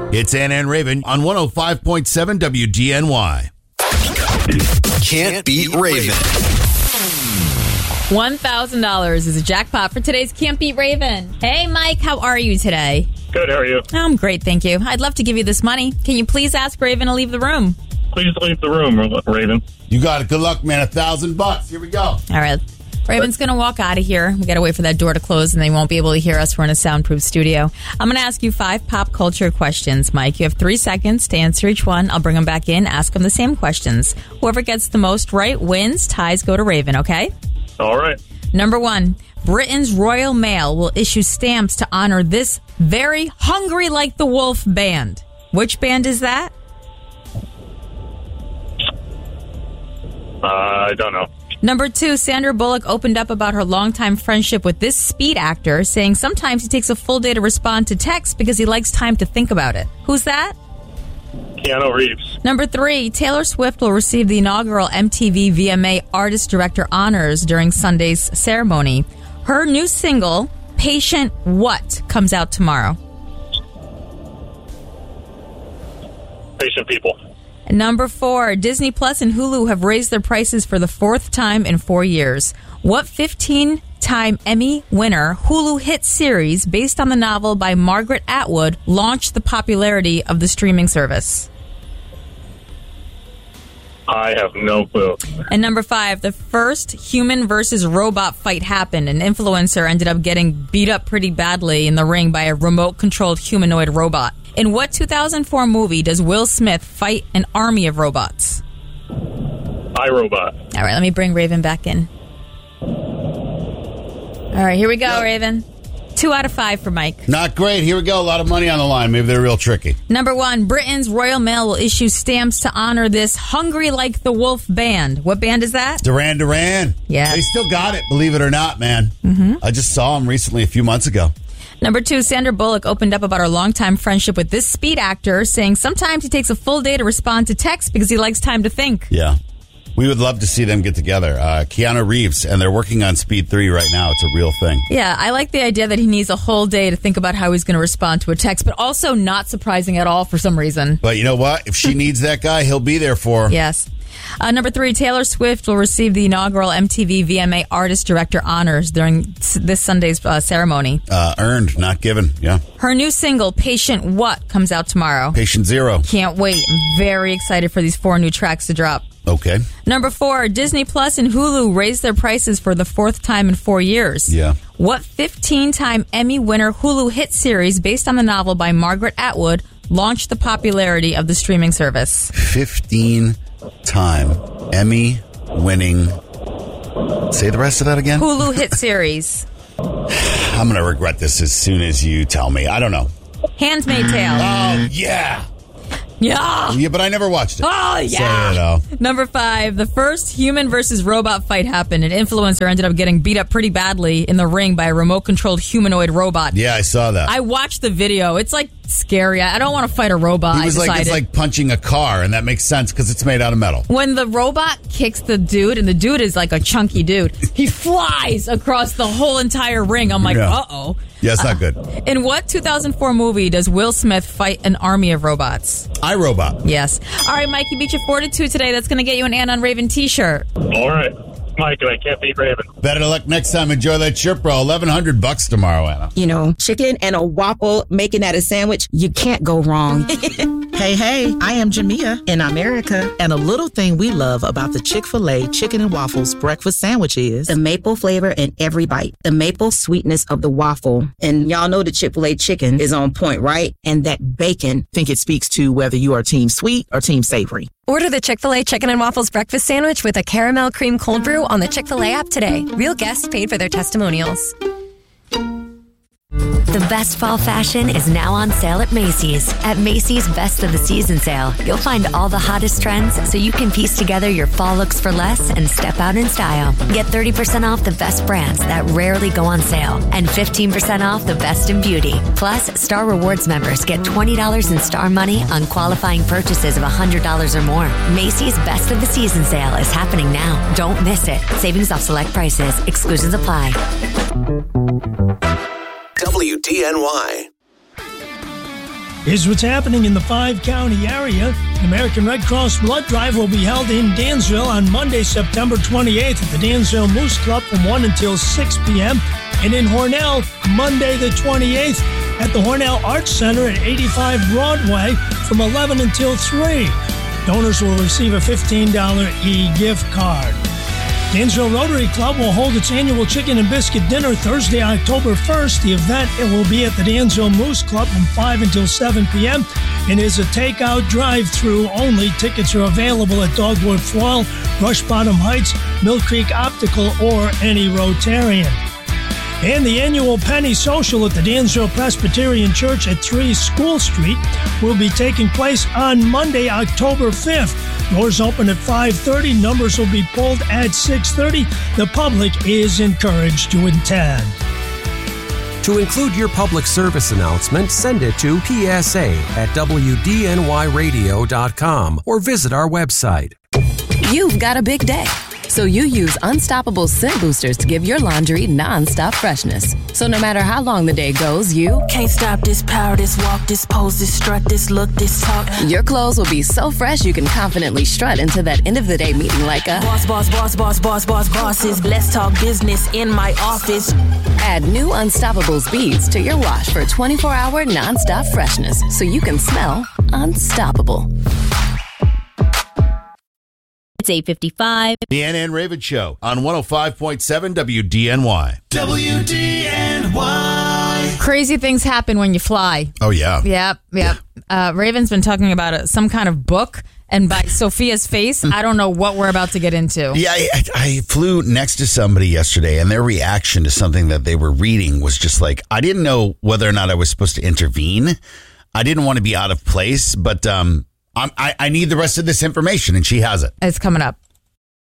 It's Anna and Raven on 105.7 WGNY. Can't beat Raven. $1,000 is a jackpot for today's Can't Beat Raven. Hey, Mike, how are you today? Good, how are you? I'm great, thank you. I'd love to give you this money. Can you please ask Raven to leave the room? Please leave the room, Raven. You got it. Good luck, man. $1,000. Here we go. All right. Raven's going to walk out of here. We got to wait for that door to close, and they won't be able to hear us. We're in a soundproof studio. I'm going to ask you 5 pop culture questions, Mike. You have 3 seconds to answer each one. I'll bring them back in, ask them the same questions. Whoever gets the most right wins. Ties go to Raven, okay? All right. Number 1, Britain's Royal Mail will issue stamps to honor this very Hungry Like the Wolf band. Which band is that? I don't know. Number 2, Sandra Bullock opened up about her longtime friendship with this Speed actor, saying sometimes he takes a full day to respond to texts because he likes time to think about it. Who's that? Keanu Reeves. Number 3, Taylor Swift will receive the inaugural MTV VMA Artist Director Honors during Sunday's ceremony. Her new single, Patient What, comes out tomorrow. Patient People. And number 4, Disney Plus and Hulu have raised their prices for the 4th time in 4 years. What 15-time Emmy winner Hulu hit series based on the novel by Margaret Atwood launched the popularity of the streaming service? I have no clue. And number 5, the first human versus robot fight happened. An influencer ended up getting beat up pretty badly in the ring by a remote-controlled humanoid robot. In what 2004 movie does Will Smith fight an army of robots? iRobot. All right, let me bring Raven back in. All right, here we go, Raven. 2 out of 5 for Mike. Not great. Here we go. A lot of money on the line. Maybe they're real tricky. Number 1, Britain's Royal Mail will issue stamps to honor this Hungry Like the Wolf band. What band is that? Duran Duran. Yeah. They still got it, believe it or not, man. I just saw them recently a few months ago. Number 2, Sandra Bullock opened up about her longtime friendship with this Speed actor, saying sometimes he takes a full day to respond to texts because he likes time to think. Yeah. We would love to see them get together. Keanu Reeves, and they're working on Speed 3 right now. It's a real thing. Yeah, I like the idea that he needs a whole day to think about how he's going to respond to a text, but also not surprising at all for some reason. But you know what? If she needs that guy, he'll be there for her. Yes. Number 3, Taylor Swift will receive the inaugural MTV VMA Artist Director Honors during this Sunday's ceremony. Earned, not given. Yeah. Her new single, Patient What, comes out tomorrow. Patient Zero. Can't wait. I'm very excited for these 4 new tracks to drop. Okay. Number 4, Disney Plus and Hulu raised their prices for the 4th time in 4 years. Yeah. What 15-time Emmy winner Hulu hit series based on the novel by Margaret Atwood launched the popularity of the streaming service? 15-time Emmy winning. Say the rest of that again. Hulu hit series. I'm going to regret this as soon as you tell me. I don't know. Handmaid's Tale. Oh, yeah. Yeah. Yeah, but I never watched it. Oh, yeah. So, you know. Number 5, the first human versus robot fight happened. An influencer ended up getting beat up pretty badly in the ring by a remote-controlled humanoid robot. Yeah, I saw that. I watched the video. It's like scary. I don't want to fight a robot. He was like, it's like punching a car, and that makes sense because it's made out of metal. When the robot kicks the dude, and the dude is like a chunky dude, he flies across the whole entire ring. I'm like, uh-oh. Yeah, it's not good. In what 2004 movie does Will Smith fight an army of robots? iRobot. Yes. All right, Mike, you beat your 4-2 today. That's going to get you an Ann on Raven t-shirt. All right. Mike, and I can't beat Raven. Better luck next time. Enjoy that chip roll. $1,100 tomorrow, Anna. You know, chicken and a waffle, making that a sandwich, you can't go wrong. Hey, I am Jamia in America. And a little thing we love about the Chick-fil-A Chicken and Waffles breakfast sandwich is the maple flavor in every bite, the maple sweetness of the waffle. And y'all know the Chick-fil-A chicken is on point, right? And that bacon. think it speaks to whether you are team sweet or team savory. Order the Chick-fil-A Chicken and Waffles breakfast sandwich with a caramel cream cold brew on the Chick-fil-A app today. Real guests paid for their testimonials. The best fall fashion is now on sale at Macy's. At Macy's Best of the Season sale, you'll find all the hottest trends so you can piece together your fall looks for less and step out in style. Get 30% off the best brands that rarely go on sale and 15% off the best in beauty. Plus, Star Rewards members get $20 in Star Money on qualifying purchases of $100 or more. Macy's Best of the Season sale is happening now. Don't miss it. Savings off select prices. Exclusions apply. WDNY. Here's what's happening in the 5-county area. The American Red Cross Blood Drive will be held in Dansville on Monday, September 28th at the Dansville Moose Club from 1 until 6 p.m. And in Hornell, Monday the 28th at the Hornell Arts Center at 85 Broadway from 11 until 3. Donors will receive a $15 e-gift card. Dansville Rotary Club will hold its annual chicken and biscuit dinner Thursday, October 1st. The event will be at the Dansville Moose Club from 5 until 7 p.m. and is a takeout drive-through only. Tickets are available at Dogwood Foil, Rush Bottom Heights, Mill Creek Optical, or any Rotarian. And the annual Penny Social at the Dansville Presbyterian Church at 3 School Street will be taking place on Monday, October 5th. Doors open at 5:30. Numbers will be pulled at 6:30. The public is encouraged to attend. To include your public service announcement, send it to psa@wdnyradio.com or visit our website. You've got a big day, so you use Unstoppable Scent Boosters to give your laundry non-stop freshness. So no matter how long the day goes, you can't stop this power, this walk, this pose, this strut, this look, this talk. Your clothes will be so fresh you can confidently strut into that end of the day meeting like a bosses. Let's talk business in my office. Add new Unstoppables beads to your wash for 24-hour non-stop freshness so you can smell unstoppable. It's 8:55. The Ann and Raven Show on 105.7 WDNY. WDNY. Crazy things happen when you fly. Oh, yeah. Yep. Raven's been talking about some kind of book, and by Sophia's face, I don't know what we're about to get into. Yeah, I flew next to somebody yesterday, and their reaction to something that they were reading was just like, I didn't know whether or not I was supposed to intervene. I didn't want to be out of place, but I need the rest of this information, and she has it. It's coming up.